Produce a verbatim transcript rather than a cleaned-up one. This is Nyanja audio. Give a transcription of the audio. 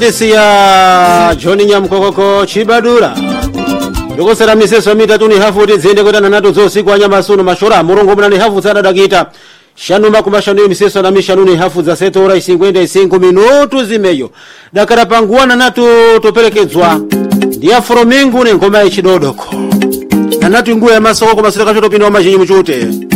kotisi ya John Nyamkokoko Chibadura ndikosera miseso mitatu ni hafu kuti dziende kwetana nato zosiku anyamasuno mashora mulungu muna ni hafu tsada dakita shanuma kumashanu miseso na mishanu ni hafu za setora isingwenda isingu minutu zimeyo dakara panguana natu toperekedzwa ndiya foromingu ni ngoma ya chidodoko na natu nguwe ya masoko kumasira kachoto pino wa majinyi mchute